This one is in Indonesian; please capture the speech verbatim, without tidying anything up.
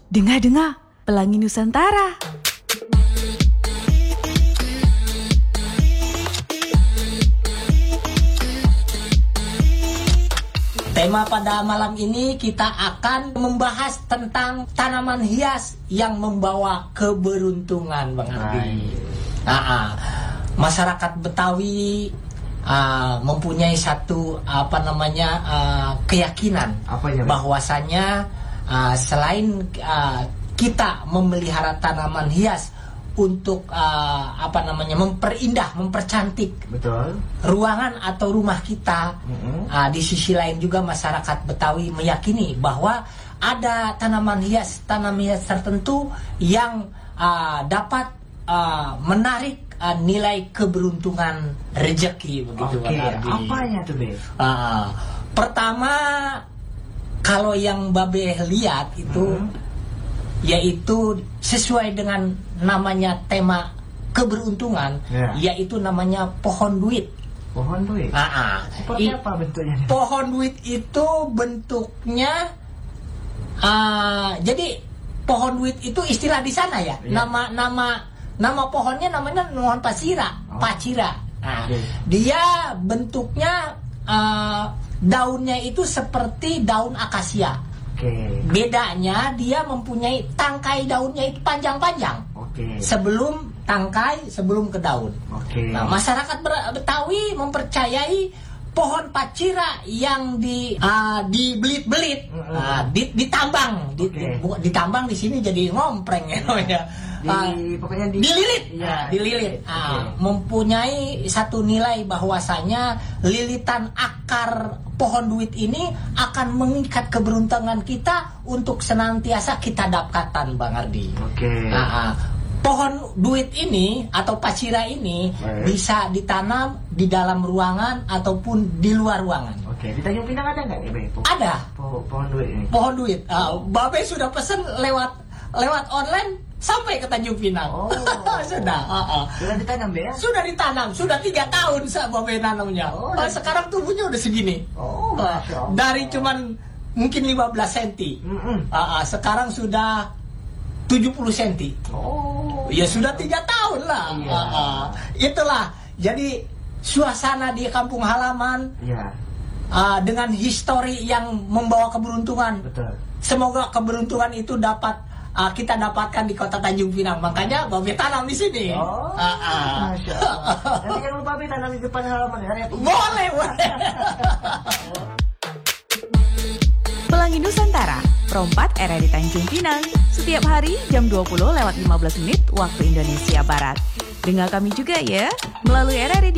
Dengar-dengar, Pelangi Nusantara. Tema pada malam ini kita akan membahas tentang tanaman hias yang membawa keberuntungan, Bang Ardi. Nah, ah, masyarakat Betawi uh, mempunyai satu apa namanya uh, keyakinan apa ya, bahwasanya uh, selain uh, kita memelihara tanaman hias untuk uh, apa namanya memperindah, mempercantik betul ruangan atau rumah kita, mm-hmm. uh, di sisi lain juga masyarakat Betawi meyakini bahwa ada tanaman hias, tanaman hias tertentu yang uh, dapat uh, menarik uh, nilai keberuntungan rezeki begitu. Oke, apanya tuh, Be? Uh, pertama, kalau yang Babe lihat itu, hmm. yaitu sesuai dengan namanya tema keberuntungan, yeah. yaitu namanya pohon duit. Pohon duit? Uh-uh. Seperti I, apa bentuknya? Pohon duit itu bentuknya, uh, jadi pohon duit itu istilah di sana ya. Yeah. Nama nama nama pohonnya namanya pohon pacira, oh. pacira. Nah, okay. Dia bentuknya uh, daunnya itu seperti daun akasia. Okay. Bedanya dia mempunyai tangkai daunnya itu panjang-panjang. Okay. Sebelum tangkai, sebelum ke daun. Okay. Nah, masyarakat Betawi mempercayai pohon pacira yang di uh, dibelit-belit, mm-hmm. uh, ditambang, okay. di, ditambang di sini jadi ngompreng ya. Yeah. Di, uh, pokoknya di, dililit, ya, dililit, okay. uh, mempunyai satu nilai bahwasanya lilitan akar pohon duit ini akan mengikat keberuntungan kita untuk senantiasa kita dapatkan, Bang Ardi. Oke. Okay. Uh, uh, pohon duit ini atau pacira ini okay. bisa ditanam di dalam ruangan ataupun di luar ruangan. Oke, okay. Di Tanjung Pinang ada nggak ya, Be? Po- ada. Po- pohon duit ini. Pohon duit. Uh, Babe sudah pesen lewat lewat online. Sampai ke Tanjung Pinang. Oh, sudah. Uh, uh. Sudah ditanam, Be, ya? Sudah ditanam. Sudah tiga tahun saya Babe nanamnya. Oh, uh, sekarang tubuhnya udah segini. Oh, uh, dari cuman mungkin lima belas sentimeter. Mm-hmm. Uh, uh, sekarang sudah tujuh puluh sentimeter. Oh. Ya sudah tiga tahun lah. Iya. Uh, uh. Itulah. Jadi suasana di kampung halaman. Iya. Uh, dengan histori yang membawa keberuntungan. Betul. Semoga keberuntungan itu dapat Uh, kita dapatkan di kota Tanjung Pinang, makanya Babe tanam di sini. Oh, uh, uh. Masya Allah. Nanti jangan lupa Babe tanam di depan halaman ya. Boleh, boleh. Pelangi Nusantara, Perompat R R I Tanjung Pinang, setiap hari jam dua puluh lewat lima belas menit waktu Indonesia Barat. Dengar kami juga ya melalui R R I di